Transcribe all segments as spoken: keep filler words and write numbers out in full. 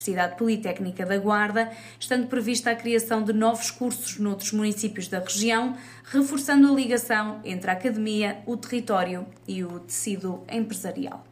Universidade Politécnica da Guarda, estando prevista a criação de novos cursos noutros municípios da região, reforçando a ligação entre a academia, o território e o tecido empresarial.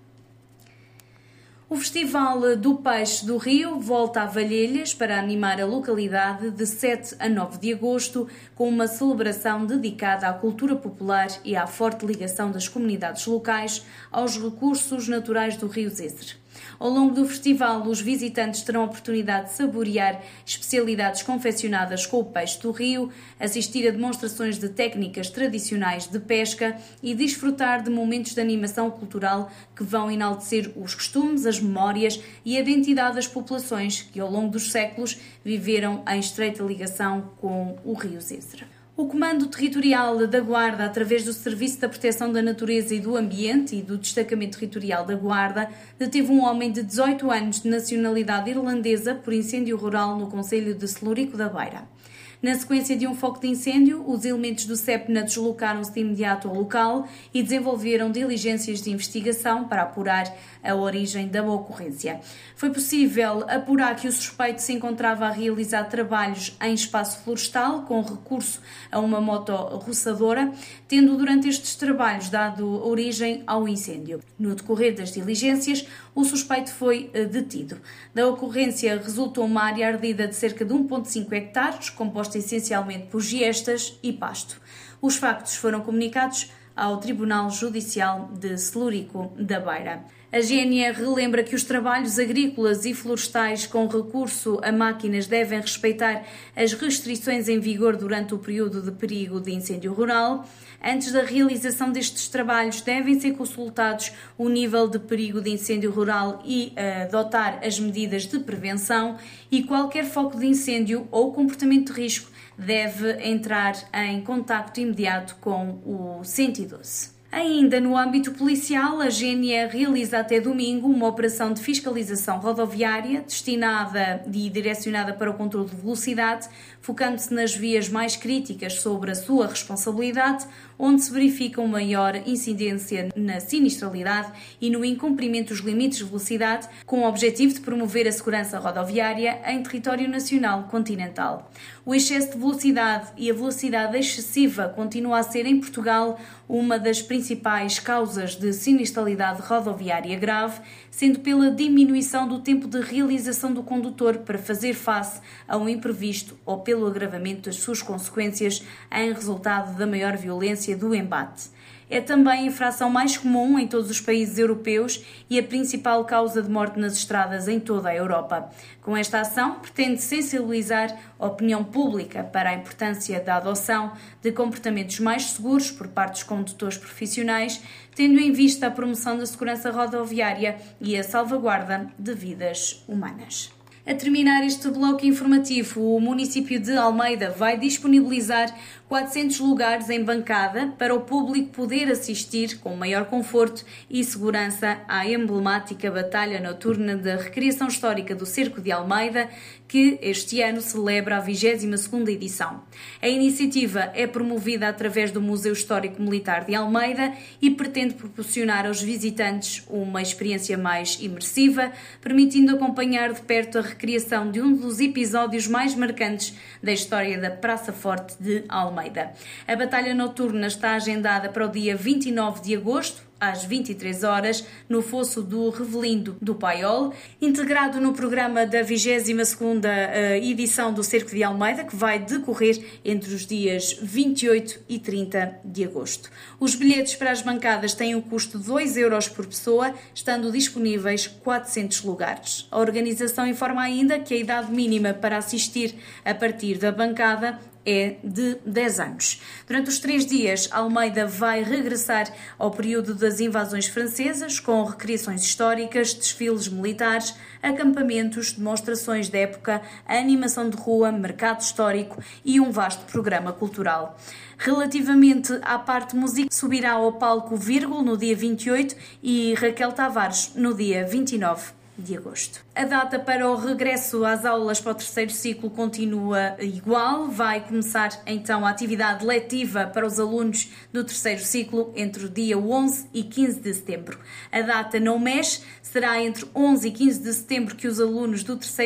O Festival do Peixe do Rio volta a Valhelhas para animar a localidade de sete a nove de agosto, com uma celebração dedicada à cultura popular e à forte ligação das comunidades locais aos recursos naturais do Rio Zezer. Ao longo do festival, os visitantes terão a oportunidade de saborear especialidades confeccionadas com o peixe do rio, assistir a demonstrações de técnicas tradicionais de pesca e desfrutar de momentos de animação cultural que vão enaltecer os costumes, as memórias e a identidade das populações que, ao longo dos séculos, viveram em estreita ligação com o Rio Zezer. O Comando Territorial da Guarda, através do Serviço da Proteção da Natureza e do Ambiente e do Destacamento Territorial da Guarda, deteve um homem de dezoito anos de nacionalidade irlandesa por incêndio rural no concelho de Celúrico da Beira. Na sequência de um foco de incêndio, os elementos do SEPNA deslocaram-se de imediato ao local e desenvolveram diligências de investigação para apurar a origem da ocorrência. Foi possível apurar que o suspeito se encontrava a realizar trabalhos em espaço florestal com recurso a uma moto roçadora, tendo durante estes trabalhos dado origem ao incêndio. No decorrer das diligências, o suspeito foi detido. Da ocorrência resultou uma área ardida de cerca de um vírgula cinco hectares, composta essencialmente por giestas e pasto. Os factos foram comunicados ao Tribunal Judicial de Celúrico da Beira. A G N R relembra que os trabalhos agrícolas e florestais com recurso a máquinas devem respeitar as restrições em vigor durante o período de perigo de incêndio rural. Antes da realização destes trabalhos, devem ser consultados o nível de perigo de incêndio rural e uh, adotar as medidas de prevenção, e qualquer foco de incêndio ou comportamento de risco deve entrar em contacto imediato com o cento e doze. Ainda no âmbito policial, a G N R realiza até domingo uma operação de fiscalização rodoviária destinada e direcionada para o controle de velocidade, focando-se nas vias mais críticas sobre a sua responsabilidade, onde se verifica uma maior incidência na sinistralidade e no incumprimento dos limites de velocidade, com o objetivo de promover a segurança rodoviária em território nacional continental. O excesso de velocidade e a velocidade excessiva continua a ser em Portugal uma das principais causas de sinistralidade rodoviária grave, sendo pela diminuição do tempo de realização do condutor para fazer face a um imprevisto ou pelo agravamento das suas consequências em resultado da maior violência do embate. É também a infração mais comum em todos os países europeus e a principal causa de morte nas estradas em toda a Europa. Com esta ação, pretende sensibilizar a opinião pública para a importância da adoção de comportamentos mais seguros por parte dos condutores profissionais, tendo em vista a promoção da segurança rodoviária e a salvaguarda de vidas humanas. A terminar este bloco informativo, o município de Almeida vai disponibilizar quatrocentos lugares em bancada para o público poder assistir com maior conforto e segurança à emblemática Batalha Noturna da Recriação Histórica do Cerco de Almeida, que este ano celebra a vigésima segunda edição. A iniciativa é promovida através do Museu Histórico Militar de Almeida e pretende proporcionar aos visitantes uma experiência mais imersiva, permitindo acompanhar de perto a recriação de um dos episódios mais marcantes da história da Praça Forte de Almeida. A Batalha Noturna está agendada para o dia vinte e nove de agosto, às vinte e três horas, no fosso do Revelindo do Paiol, integrado no programa da vigésima segunda edição do Cerco de Almeida, que vai decorrer entre os dias vinte e oito e trinta de agosto. Os bilhetes para as bancadas têm um custo de dois euros por pessoa, estando disponíveis quatrocentos lugares. A organização informa ainda que a idade mínima para assistir a partir da bancada é de dez anos. Durante os três dias, Almeida vai regressar ao período das invasões francesas, com recriações históricas, desfiles militares, acampamentos, demonstrações de época, animação de rua, mercado histórico e um vasto programa cultural. Relativamente à parte musical, subirá ao palco Vírgula no dia vinte e oito e Raquel Tavares no dia vinte e nove de agosto. A data para o regresso às aulas para o terceiro ciclo continua igual. Vai começar então a atividade letiva para os alunos do terceiro ciclo entre o dia onze e quinze de setembro. A data não mexe, será entre onze e quinze de setembro que os alunos do terceiro